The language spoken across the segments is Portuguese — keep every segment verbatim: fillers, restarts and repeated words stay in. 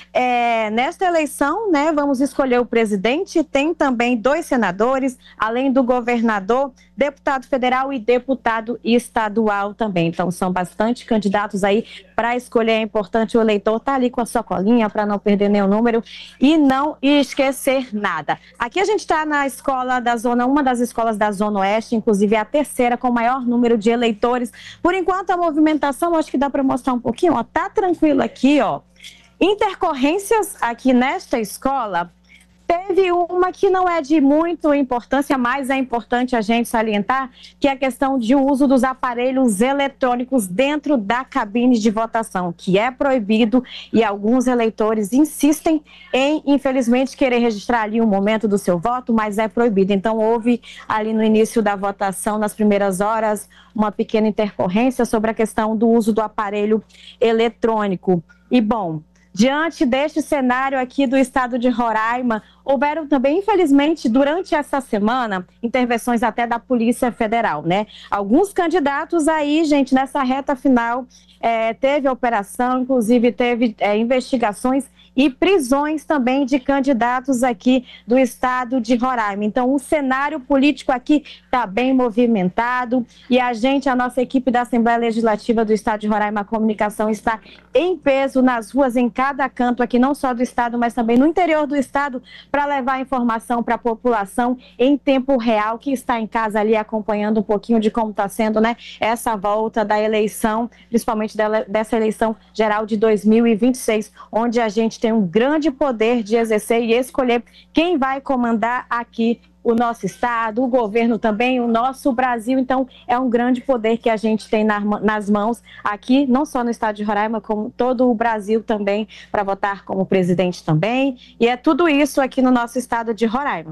é, nesta eleição, né, vamos escolher o presidente, tem também dois senadores, além do governador, deputado federal e deputado estadual também. Então, são bastante candidatos aí para escolher. É importante o eleitor estar ali com a sua colinha para não perder nenhum número e não esquecer nada. Aqui a gente está na escola da Zona, uma das escolas da Zona Oeste, inclusive é a terceira com o maior número de eleitores. Por enquanto, a movimentação, acho que dá para mostrar um pouquinho, ó, tá tranquilo aqui, ó. Intercorrências aqui nesta escola, teve uma que não é de muita importância, mas é importante a gente salientar, que é a questão de uso dos aparelhos eletrônicos dentro da cabine de votação, que é proibido e alguns eleitores insistem em, infelizmente, querer registrar ali um momento do seu voto, mas é proibido. Então, houve ali no início da votação, nas primeiras horas, uma pequena intercorrência sobre a questão do uso do aparelho eletrônico. E, bom, diante deste cenário aqui do estado de Roraima, houveram também, infelizmente, durante essa semana, intervenções até da Polícia Federal, né? Alguns candidatos aí, gente, nessa reta final, é, teve operação, inclusive teve é, investigações e prisões também de candidatos aqui do estado de Roraima. Então, o cenário político aqui está bem movimentado e a gente, a nossa equipe da Assembleia Legislativa do estado de Roraima, a comunicação está em peso nas ruas, em cada canto aqui, não só do estado, mas também no interior do estado, para levar informação para a população em tempo real, que está em casa ali acompanhando um pouquinho de como está sendo, né, essa volta da eleição, principalmente dela, dessa eleição geral de dois mil e vinte e seis, onde a gente tem um grande poder de exercer e escolher quem vai comandar aqui o nosso estado, o governo também, o nosso Brasil. Então, é um grande poder que a gente tem na, nas mãos aqui, não só no estado de Roraima, como todo o Brasil também, para votar como presidente também. E é tudo isso aqui no nosso estado de Roraima.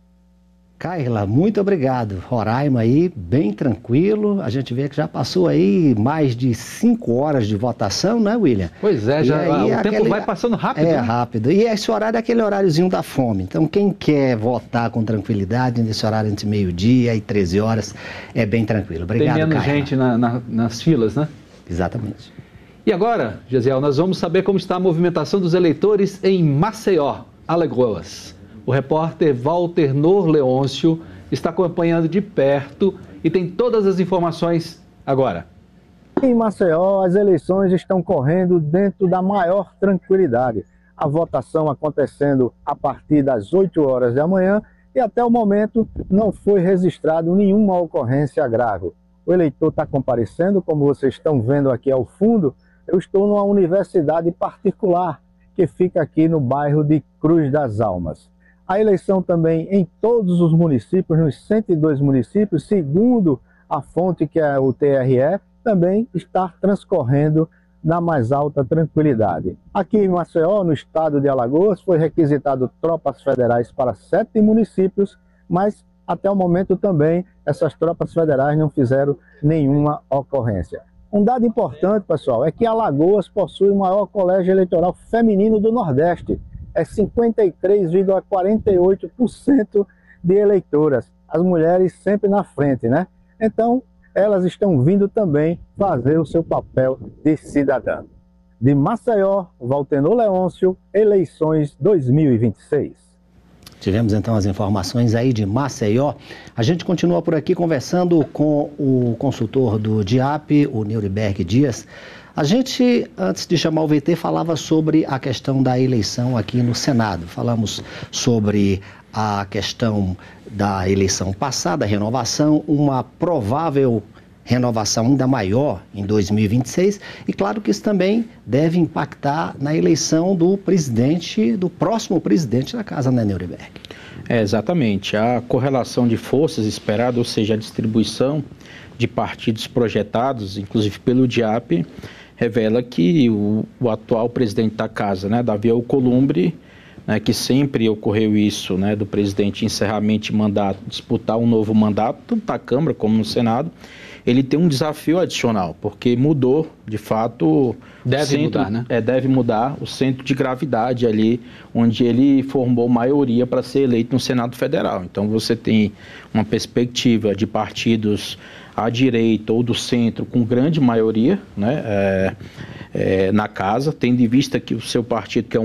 Kaila, muito obrigado. Roraima aí, bem tranquilo. A gente vê que já passou aí mais de cinco horas de votação, né, William? Pois é, já, aí, o aquele... tempo vai passando rápido. É, né? rápido. E esse horário é aquele horáriozinho da fome. Então, quem quer votar com tranquilidade, nesse horário entre meio-dia e treze horas, é bem tranquilo. Obrigado, Tem menos Kaila. gente na, na, nas filas, né? Exatamente. E agora, Gesiel, nós vamos saber como está a movimentação dos eleitores em Maceió, Alagoas. O repórter Walter Nor Leôncio está acompanhando de perto e tem todas as informações agora. Em Maceió, as eleições estão correndo dentro da maior tranquilidade. A votação acontecendo a partir das oito horas da manhã e até o momento não foi registrado nenhuma ocorrência grave. O eleitor está comparecendo, como vocês estão vendo aqui ao fundo. Eu estou numa universidade particular que fica aqui no bairro de Cruz das Almas. A eleição também em todos os municípios, nos cento e dois municípios, segundo a fonte que é o T R E, também está transcorrendo na mais alta tranquilidade. Aqui em Maceió, no estado de Alagoas, foi requisitado tropas federais para sete municípios, mas até o momento também essas tropas federais não fizeram nenhuma ocorrência. Um dado importante, pessoal, é que Alagoas possui o maior colégio eleitoral feminino do Nordeste. É cinquenta e três vírgula quarenta e oito por cento de eleitoras. As mulheres sempre na frente, né? Então, elas estão vindo também fazer o seu papel de cidadã. De Maceió, Walter Nor Leôncio, eleições dois mil e vinte e seis. Tivemos então as informações aí de Maceió. A gente continua por aqui conversando com o consultor do D I A P, o Neuriberg Dias. A gente, antes de chamar o V T, falava sobre a questão da eleição aqui no Senado. Falamos sobre a questão da eleição passada, a renovação, uma provável renovação ainda maior em dois mil e vinte e seis. E claro que isso também deve impactar na eleição do presidente, do próximo presidente da casa, né, Neuriberg? É, exatamente. A correlação de forças esperada, ou seja, a distribuição de partidos projetados, inclusive pelo D I A P, revela que o, o atual presidente da casa, né, Davi Alcolumbre, né, que sempre ocorreu isso, né, do presidente encerramento de mandato, disputar um novo mandato, tanto na Câmara como no Senado, ele tem um desafio adicional, porque mudou, de fato... Deve centro, mudar, né? É, deve mudar o centro de gravidade ali, onde ele formou maioria para ser eleito no Senado Federal. Então você tem uma perspectiva de partidos à direita ou do centro com grande maioria, né, é, é, na casa, tendo em vista que o seu partido, que é um